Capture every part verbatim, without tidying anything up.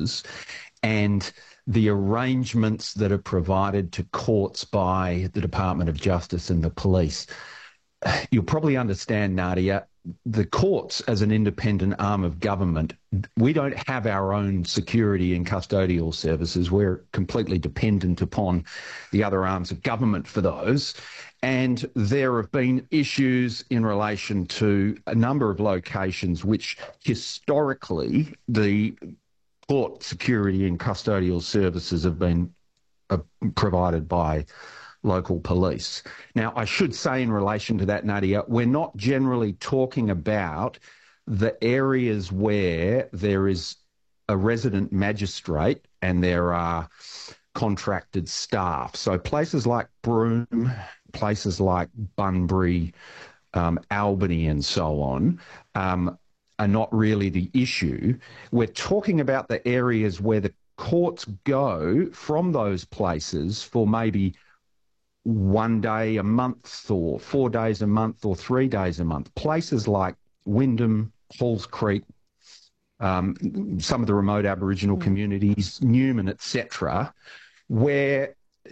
services and the arrangements that are provided to courts by the Department of Justice and the police. You'll probably understand, Nadia, the courts as an independent arm of government, we don't have our own security and custodial services. We're completely dependent upon the other arms of government for those. And there have been issues in relation to a number of locations which historically the court security and custodial services have been uh, provided by local police. Now, I should say in relation to that, Nadia, we're not generally talking about the areas where there is a resident magistrate and there are contracted staff. So places like Broome, places like Bunbury, um, Albany and so on, um, are not really the issue. We're talking about the areas where the courts go from those places for maybe one day a month or four days a month or three days a month. Places like Wyndham, Halls Creek, um, some of the remote Aboriginal mm. communities, Newman, et cetera, where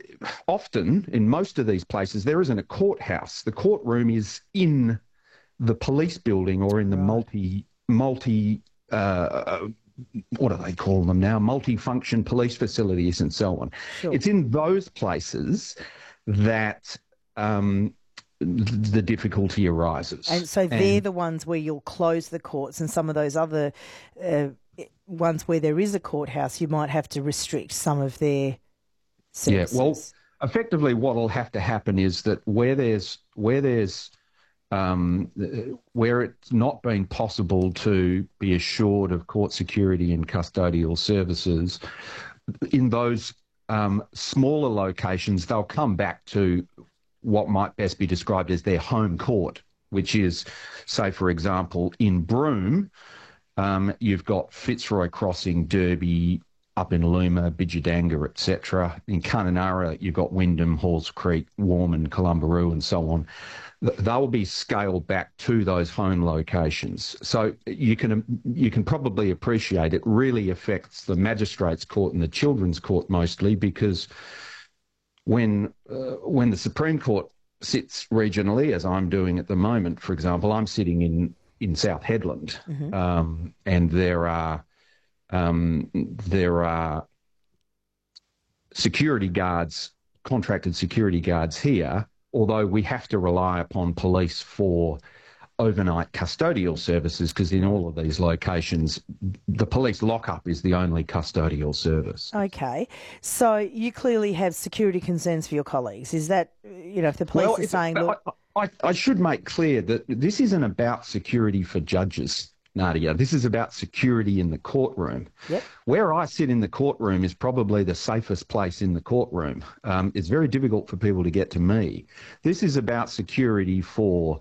often in most of these places there isn't a courthouse. The courtroom is in the police building or in the right. multi, multi uh, what do they call them now? Multi-function police facilities and so on. Sure. It's in those places that um, the difficulty arises. And so they're and, the ones where you'll close the courts, and some of those other uh, ones where there is a courthouse, you might have to restrict some of their services. Yeah, well, effectively what will have to happen is that where there's where there's um, where it's not been possible to be assured of court security and custodial services, in those Um, smaller locations, they'll come back to what might best be described as their home court, which is, say, for example, in Broome, um, you've got Fitzroy Crossing, Derby, up in Luma, Bidjadanga, et cetera. In Kununurra, you've got Wyndham, Halls Creek, Warman, Columbaroo, and so on. They'll be scaled back to those home locations. So you can you can probably appreciate it really affects the magistrates' court and the children's court mostly, because when uh, when the Supreme Court sits regionally, as I'm doing at the moment, for example, I'm sitting in in South Hedland, mm-hmm. um, and there are um, there are security guards, contracted security guards here. Although we have to rely upon police for overnight custodial services, because in all of these locations, the police lockup is the only custodial service. Okay. So you clearly have security concerns for your colleagues. Is that, you know, if the police well, are saying... I, I, I should make clear that this isn't about security for judges, Nadia. This is about security in the courtroom. Yep. Where I sit in the courtroom is probably the safest place in the courtroom. Um, it's very difficult for people to get to me. This is about security for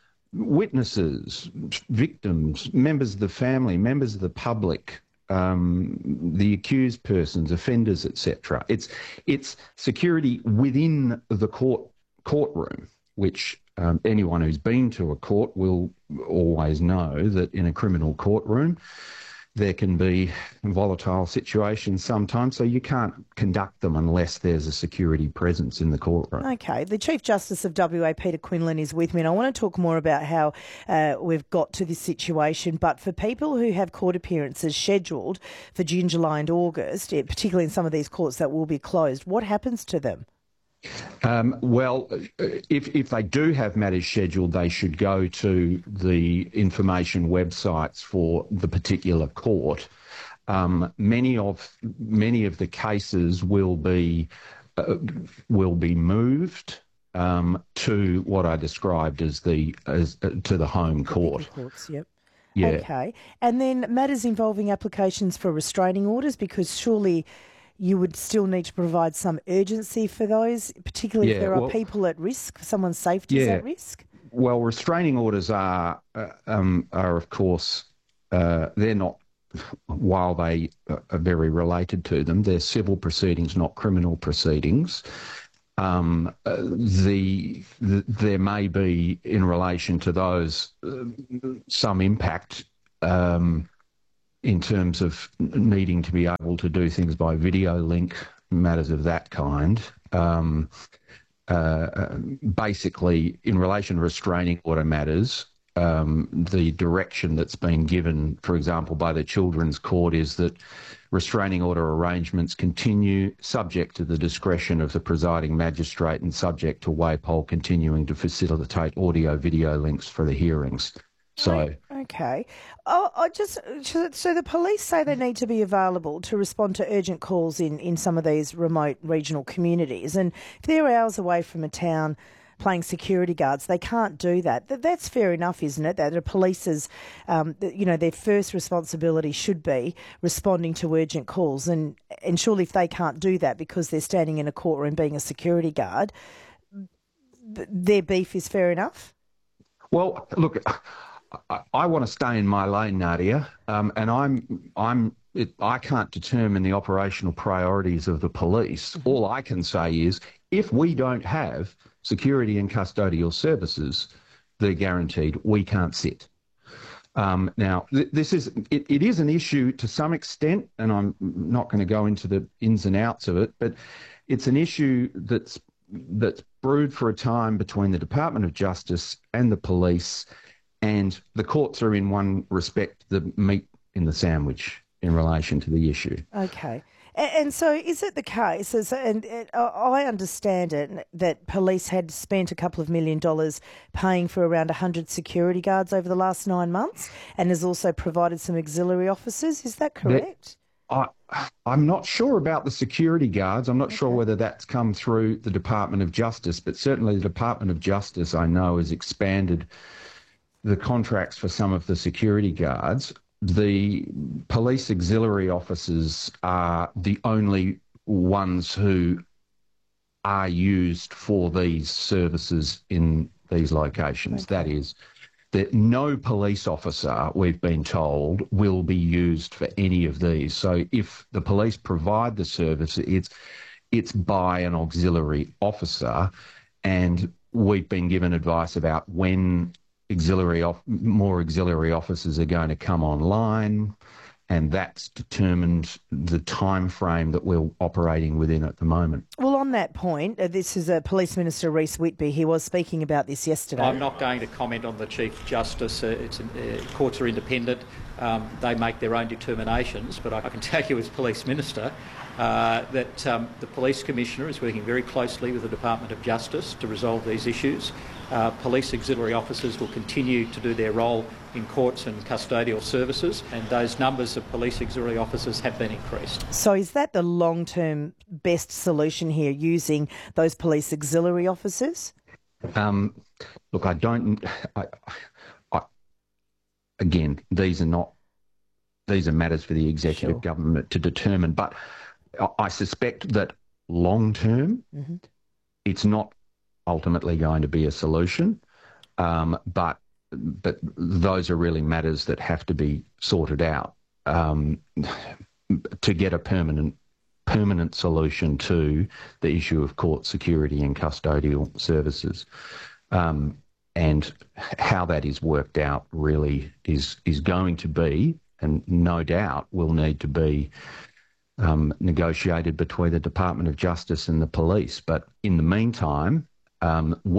witnesses, victims, members of the family, members of the public, um, the accused persons, offenders, et cetera. It's it's security within the court courtroom, which um, anyone who's been to a court will always know that in a criminal courtroom there can be volatile situations sometimes, so you can't conduct them unless there's a security presence in the courtroom. Okay. The Chief Justice of W A, Peter Quinlan, is with me, and I want to talk more about how uh, we've got to this situation. But for people who have court appearances scheduled for June, July and August, particularly in some of these courts that will be closed, what happens to them? Um, well, if, if they do have matters scheduled, they should go to the information websites for the particular court. Um, many of many of the cases will be uh, will be moved um, to what I described as the as uh, to the home court. Courts, yep. Yeah. Okay, and then matters involving applications for restraining orders, because surely you would still need to provide some urgency for those, particularly yeah, if there are well, people at risk, someone's safety is yeah. at risk? Well, restraining orders are, uh, um, are of course, uh, they're not, while they are very related to them, they're civil proceedings, not criminal proceedings. Um, uh, the, the there may be, in relation to those, uh, some impact um in terms of needing to be able to do things by video link, matters of that kind. Um, uh, basically, in relation to restraining order matters, um, the direction that's been given, for example, by the Children's Court is that restraining order arrangements continue subject to the discretion of the presiding magistrate and subject to W A P O L continuing to facilitate audio-video links for the hearings. So, okay. Oh, I just so the police say they need to be available to respond to urgent calls in, in some of these remote regional communities, and if they're hours away from a town playing security guards, they can't do that. That's fair enough, isn't it? That the police's, um, you know, their first responsibility should be responding to urgent calls, and and surely if they can't do that because they're standing in a courtroom being a security guard, their beef is fair enough. Well, look. I, I want to stay in my lane, Nadia, um, and I'm I'm it, I can't determine the operational priorities of the police. Mm-hmm. All I can say is, if we don't have security and custodial services that are guaranteed, we can't sit. Um, now, th- this is it, it is an issue to some extent, and I'm not going to go into the ins and outs of it, but it's an issue that's that's brewed for a time between the Department of Justice and the police. And the courts are, in one respect, the meat in the sandwich in relation to the issue. Okay. And, and so is it the case, as, and, and I understand it, that police had spent a couple of million dollars paying for around one hundred security guards over the last nine months and has also provided some auxiliary officers. Is that correct? That, I, I'm not sure about the security guards. I'm not okay. sure whether that's come through the Department of Justice, but certainly the Department of Justice, I know, has expanded the contracts for some of the security guards. The police auxiliary officers are the only ones who are used for these services in these locations. Okay. That is, that no police officer, we've been told, will be used for any of these. So if the police provide the service, it's it's by an auxiliary officer, and we've been given advice about when auxiliary off, more auxiliary officers are going to come online, and that's determined the time frame that we're operating within at the moment. Well, on that point, uh, this is uh, Police Minister Rhys Whitby. He was speaking about this yesterday. I'm not going to comment on the Chief Justice. Uh, it's, uh, courts are independent. Um, they make their own determinations, but I, I can tell you as Police Minister uh, that um, the Police Commissioner is working very closely with the Department of Justice to resolve these issues. Uh, police auxiliary officers will continue to do their role in courts and custodial services, and those numbers of police auxiliary officers have been increased. So is that the long-term best solution here, using those police auxiliary officers? Um, look, I don't... I, I, again, these are not... These are matters for the executive sure. government to determine, but I, I suspect that long-term, mm-hmm. it's not ultimately going to be a solution, um, but but those are really matters that have to be sorted out um, to get a permanent permanent solution to the issue of court security and custodial services. Um, and how that is worked out really is is going to be, and no doubt will need to be, um, negotiated between the Department of Justice and the police. But in the meantime, Um,